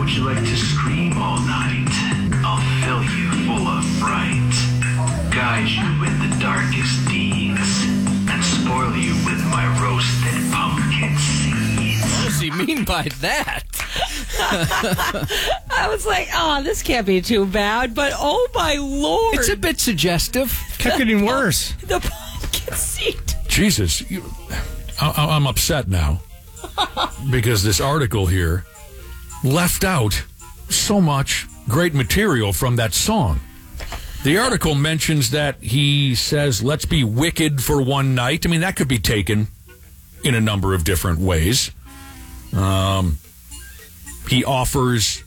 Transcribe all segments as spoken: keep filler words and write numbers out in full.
Would you like to scream all night? I'll fill you full of fright, guide you in the darkest deeds, and spoil you with my roasted pumpkin seeds. What does he mean by that? I was like, oh, this can't be too bad, but oh my Lord. It's a bit suggestive. Kept getting worse. The pumpkin seed. Jesus, you, I, I'm upset now because this article here left out so much great material from that song. The article mentions that he says, let's be wicked for one night. I mean, that could be taken in a number of different ways. Um, he offers,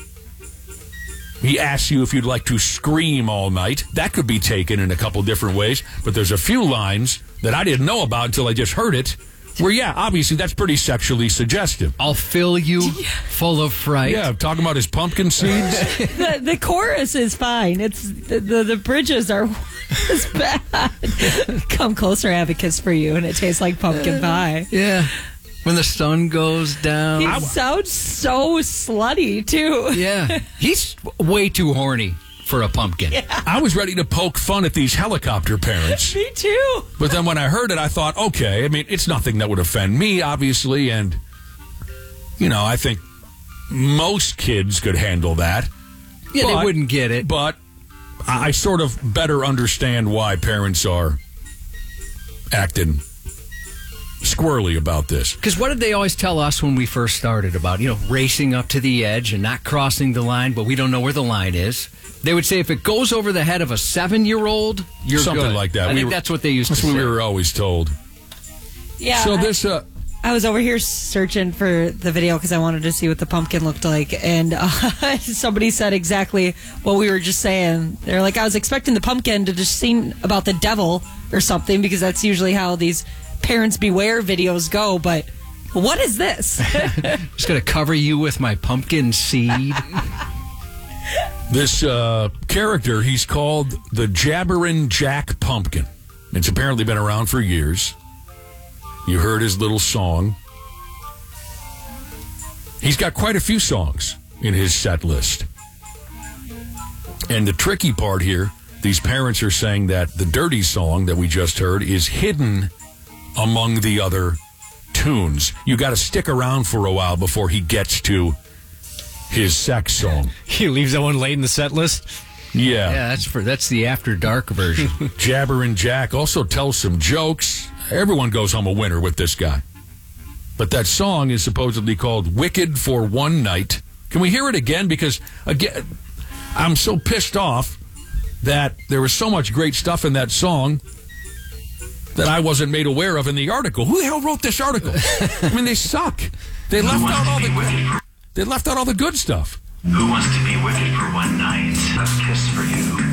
he asks you if you'd like to scream all night. That could be taken in a couple different ways. But there's a few lines that I didn't know about until I just heard it, where, yeah, obviously that's pretty sexually suggestive. I'll fill you full of fright. Yeah, talking about his pumpkin seeds. the, the chorus is fine. It's the, the, the bridges are it's bad. Come closer, I have a kiss for you, and it tastes like pumpkin pie. Yeah. When the sun goes down. He sounds so slutty, too. Yeah. He's way too horny for a pumpkin. Yeah. I was ready to poke fun at these helicopter parents. Me too. But then when I heard it, I thought, okay, I mean, it's nothing that would offend me, obviously, and, you know, I think most kids could handle that. Yeah, but, they wouldn't get it. But I, I sort of better understand why parents are acting squirrely about this. Because what did they always tell us when we first started about, you know, racing up to the edge and not crossing the line, but we don't know where the line is? They would say if it goes over the head of a seven-year-old, you're Something good. like that. I We think were- that's what they used That's to what say. we were always told. Yeah. So I- this, uh, I was over here searching for the video because I wanted to see what the pumpkin looked like, and uh, somebody said exactly what we were just saying. They're like, I was expecting the pumpkin to just sing about the devil or something, because that's usually how these Parents Beware videos go, but what is this? Just going to cover you with my pumpkin seed. This uh, character, he's called the Jabberin' Jack Pumpkin. It's apparently been around for years. You heard his little song. He's got quite a few songs in his set list. And the tricky part here, these parents are saying that the dirty song that we just heard is hidden among the other tunes. You got to stick around for a while before he gets to his sex song. He leaves that one late in the set list. Yeah. Yeah, that's for that's the after dark version. Jabberin' Jack also tells some jokes. Everyone goes home a winner with this guy. But that song is supposedly called Wicked for One Night. Can we hear it again? Because, again, I'm so pissed off that there was so much great stuff in that song that I wasn't made aware of in the article. Who the hell wrote this article? I mean, they suck. They left out all the they left out all the good stuff. Who wants to be wicked for one night? A kiss for you.